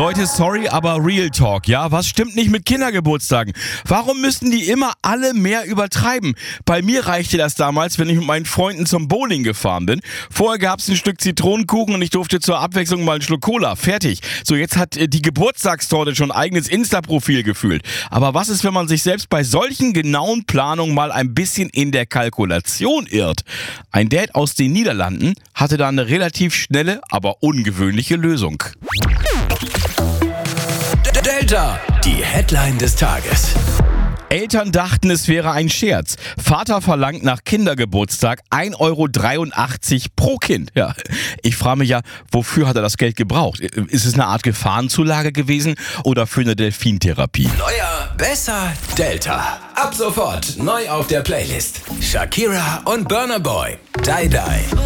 Leute, sorry, aber Real Talk, ja? Was stimmt nicht mit Kindergeburtstagen? Warum müssen die immer alle mehr übertreiben? Bei mir reichte das damals, wenn ich mit meinen Freunden zum Bowling gefahren bin. Vorher gab's ein Stück Zitronenkuchen und ich durfte zur Abwechslung mal einen Schluck Cola. Fertig. So, jetzt hat die Geburtstagstorte schon ein eigenes Insta-Profil gefühlt. Aber was ist, wenn man sich selbst bei solchen genauen Planungen mal ein bisschen in der Kalkulation irrt? Ein Dad aus den Niederlanden hatte da eine relativ schnelle, aber ungewöhnliche Lösung. Delta, die Headline des Tages. Eltern dachten, es wäre ein Scherz. Vater verlangt nach Kindergeburtstag 1,83 € pro Kind. Ja, ich frage mich ja, wofür hat er das Geld gebraucht? Ist es eine Art Gefahrenzulage gewesen oder für eine Delfintherapie? Neuer, besser, Delta. Ab sofort neu auf der Playlist. Shakira und Burna Boy. Die Die.